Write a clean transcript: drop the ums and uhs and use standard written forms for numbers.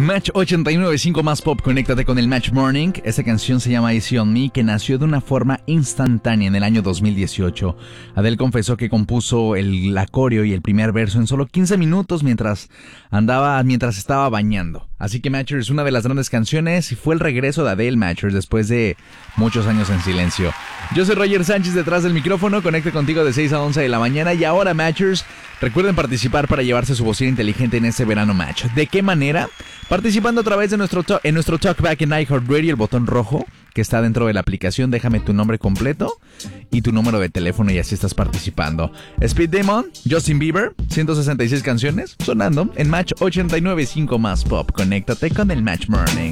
Match 89.5 más pop, conéctate con el Match Morning. Esta canción se llama Easy on Me, que nació de una forma instantánea en el año 2018. Adele confesó que compuso el coreo y el primer verso en solo 15 minutos mientras estaba bañando. Así que Matchers es una de las grandes canciones y fue el regreso de Adele, Matchers, después de muchos años en silencio. Yo soy Roger Sánchez detrás del micrófono, conecte contigo de 6 a 11 de la mañana. Y ahora, Matchers, recuerden participar para llevarse su bocina inteligente en este verano Match. ¿De qué manera? Participando a través de nuestro Talkback en iHeartRadio, el botón rojo que está dentro de la aplicación. Déjame tu nombre completo y tu número de teléfono y así estás participando. Speed Demon, Justin Bieber, 166 canciones sonando en Match 89.5 más pop. Conéctate con el Match Morning.